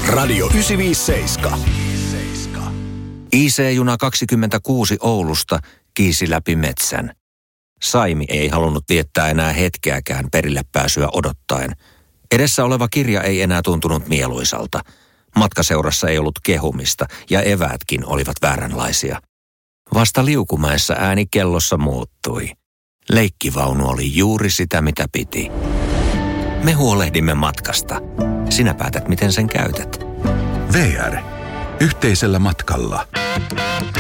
Radio 957. IC-juna 26 Oulusta kiisi läpi metsän. Saimi ei halunnut viettää enää hetkeäkään perille pääsyä odottaen. Edessä oleva kirja ei enää tuntunut mieluisalta. Matkaseurassa ei ollut kehumista ja eväätkin olivat vääränlaisia. Vasta Liukumäessä ääni kellossa muuttui. Leikkivaunu oli juuri sitä, mitä piti. Me huolehdimme matkasta. Sinä päätät, miten sen käytät. VR. Yhteisellä matkalla.